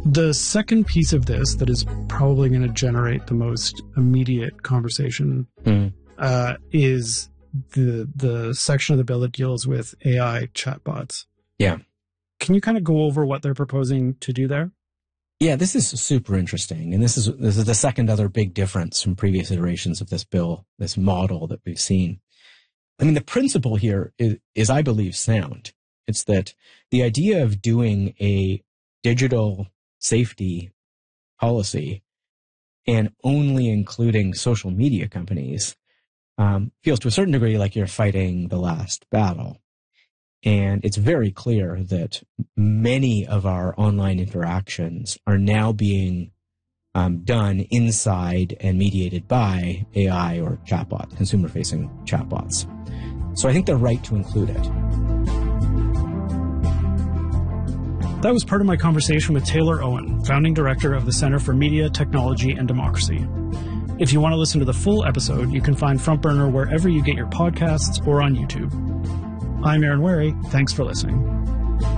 The second piece of this that is probably going to generate the most immediate conversation is the section of the bill that deals with AI chatbots. Yeah. Can you kind of go over what they're proposing to do there? Yeah, this is super interesting. And this is the second other big difference from previous iterations of this bill, this model that we've seen. I mean, the principle here is I believe, sound. It's that the idea of doing a digital safety policy and only including social media companies feels to a certain degree like you're fighting the last battle. And it's very clear that many of our online interactions are now being done inside and mediated by AI or chatbots, consumer-facing chatbots. So I think they're right to include it. That was part of my conversation with Taylor Owen, founding director of the Center for Media, Technology, and Democracy. If you want to listen to the full episode, you can find Front Burner wherever you get your podcasts or on YouTube. I'm Aaron Wary. Thanks for listening.